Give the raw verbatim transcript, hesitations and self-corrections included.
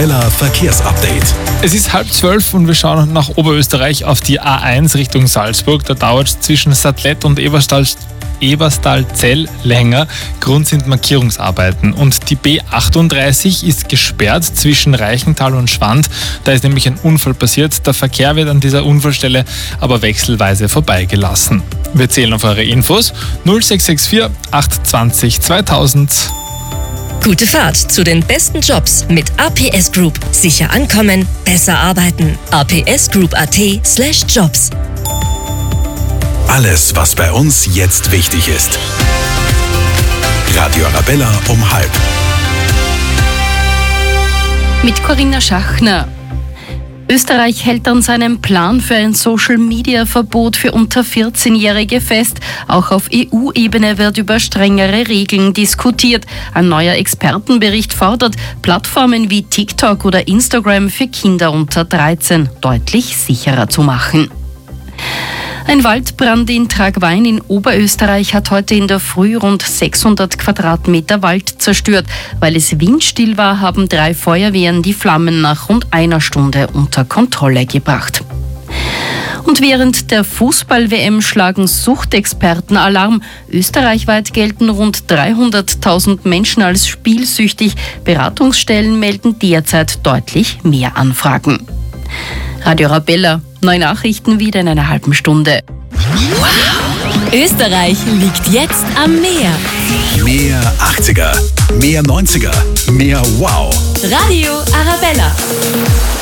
Verkehrsupdate. Es ist halb zwölf und wir schauen nach Oberösterreich auf die A eins Richtung Salzburg. Da dauert es zwischen Sattlett und Eberstal Eberstal-Zell länger. Grund sind Markierungsarbeiten. Und die B achtunddreißig ist gesperrt zwischen Reichental und Schwand. Da ist nämlich ein Unfall passiert. Der Verkehr wird an dieser Unfallstelle aber wechselweise vorbeigelassen. Wir zählen auf eure Infos null sechs sechs vier acht zwanzig zweitausend. Gute Fahrt zu den besten Jobs mit A P S Group. Sicher ankommen, besser arbeiten. a p s group punkt a t slash jobs. Alles, was bei uns jetzt wichtig ist. Radio Arabella um halb. Mit Corinna Schachner. Österreich hält an seinem Plan für ein Social-Media-Verbot für unter vierzehnjährige fest. Auch auf E U-Ebene wird über strengere Regeln diskutiert. Ein neuer Expertenbericht fordert, Plattformen wie TikTok oder Instagram für Kinder unter dreizehn deutlich sicherer zu machen. Ein Waldbrand in Tragwein in Oberösterreich hat heute in der Früh rund sechshundert Quadratmeter Wald zerstört. Weil es windstill war, haben drei Feuerwehren die Flammen nach rund einer Stunde unter Kontrolle gebracht. Und während der Fußball-W M schlagen Suchtexperten Alarm. Österreichweit gelten rund dreihunderttausend Menschen als spielsüchtig. Beratungsstellen melden derzeit deutlich mehr Anfragen. Radio Arabella, neue Nachrichten wieder in einer halben Stunde. Österreich liegt jetzt am Meer. Mehr achtziger, mehr neunziger, mehr Wow. Radio Arabella.